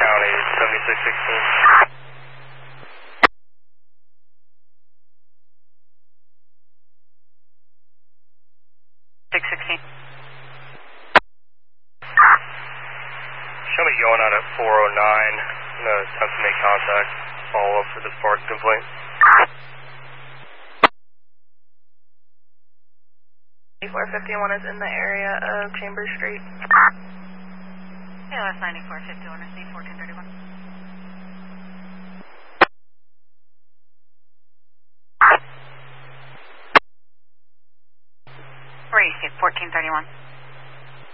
County, 7616. 616. Show me going out at 409. I'm going to attempt to make contact. Follow up for this park complaint. 9451 is in the area of Chambers Street. KLS 9451, receive 1431. Receive 1431.